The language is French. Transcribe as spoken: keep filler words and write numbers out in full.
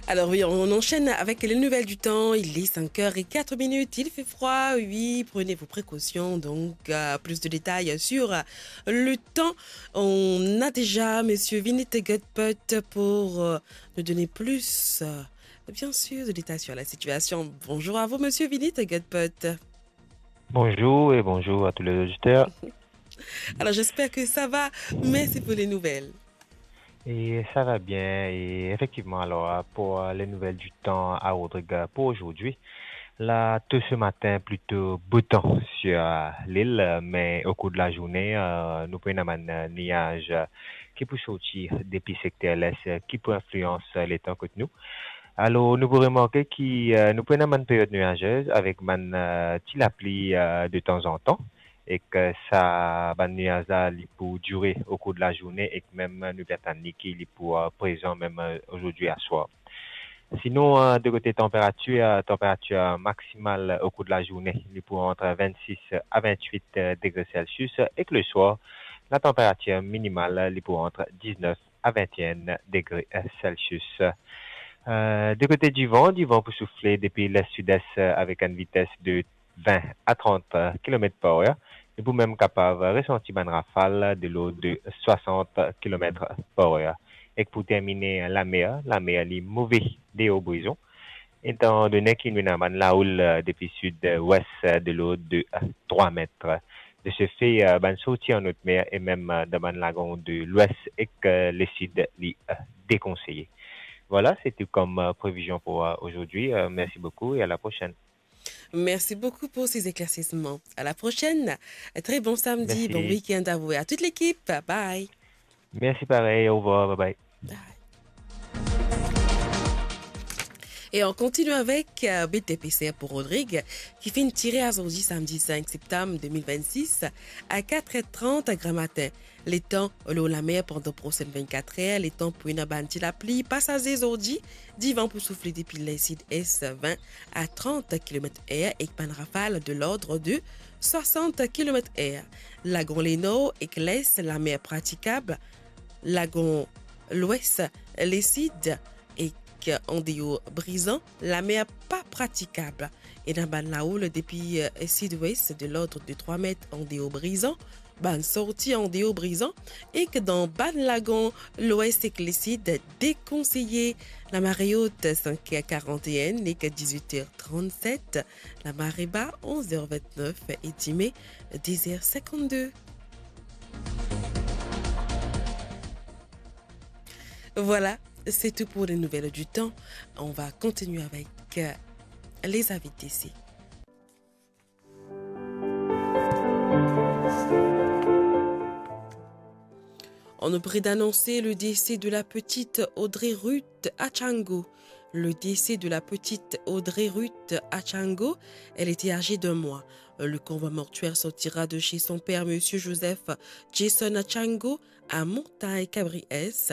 Alors oui, on enchaîne avec les nouvelles du temps. Il est cinq heures zéro quatre minutes. Il fait froid, oui. Prenez vos précautions. Donc, euh, plus de détails sur le temps. On a déjà Monsieur Vinit Gutput pour euh, nous donner plus, euh, bien sûr, de détails sur la situation. Bonjour à vous, Monsieur Vinit Gutput. Bonjour et bonjour à tous les auditeurs. Alors, j'espère que ça va. Merci pour les nouvelles. Et ça va bien. Et effectivement, alors, pour les nouvelles du temps à Rodrigue pour aujourd'hui, là, tout ce matin, plutôt beau temps sur euh, l'île, mais au cours de la journée, euh, nous prenons un nuage qui peut sortir depuis le secteur l'est, qui peut influencer les temps que nous. Alors, nous pouvons remarquer que euh, nous prenons une période nuageuse avec une euh, petite pluie euh, de temps en temps et que ça, ben, nuage là, il peut durer au cours de la journée et que même nous attendons qu'il est pour euh, présent même euh, aujourd'hui à soir. Sinon, euh, de côté température, euh, température maximale au cours de la journée, il peut entre vingt-six à vingt-huit euh, degrés Celsius et que le soir, la température minimale, il peut entre dix-neuf à vingt et un degrés Celsius. Euh, du côté du vent, du vent peut souffler depuis le sud-est euh, avec une vitesse de vingt à trente kilomètres par heure. Et vous même capable de ressentir une rafale de l'eau de soixante kilomètres par heure. Et pour terminer, la mer, la mer est mauvais des hauts brisons, étant donné qu'il y a une houle euh, depuis sud-ouest euh, de l'eau de euh, trois mètres. De ce fait, euh, ben, sortir en haute mer et même euh, dans le lagon de l'ouest et que le sud est euh, déconseillé. Voilà, c'était comme euh, prévision pour euh, aujourd'hui. Euh, merci beaucoup et à la prochaine. Merci beaucoup pour ces éclaircissements. À la prochaine. Très bon samedi, bon Merci. week-end à vous et à toute l'équipe. Bye. Merci pareil. Au revoir. Bye bye. Bye. Et on continue avec euh, B T P C pour Rodrigue, qui fait une tirée à aujourd'hui samedi cinq septembre deux mille vingt-six à quatre heures trente à Gramatin. Les temps, l'eau la mer pendant les prochaines vingt-quatre heures, les temps pour une bande la pluie, passager aujourd'hui, divan pour souffler depuis l'Est S vingt à trente kilomètres heure et une rafale de l'ordre de soixante kilomètres heure. Lagon Léno et l'Est, la mer praticable, Lagon l'Ouest, les Cides et en déo brisant, la mer pas praticable. Et dans ban la houle depuis euh, sud-ouest de l'ordre de trois mètres en déo brisant, ban sortie en déo brisant, et que dans ban lagon, l'ouest et les sides déconseillé. La marée haute cinq heures quarante et un et que dix-huit heures trente-sept, la marée bas onze heures vingt-neuf et dix dix heures cinquante-deux. Voilà, c'est tout pour les nouvelles du temps. On va continuer avec euh, les invités ici. On nous prie d'annoncer le décès de la petite Audrey Ruth Achango. Le décès de la petite Audrey Ruth Achango, elle était âgée d'un mois. Le convoi mortuaire sortira de chez son père, M. Joseph Jason Achango, à Montagne-Cabriès.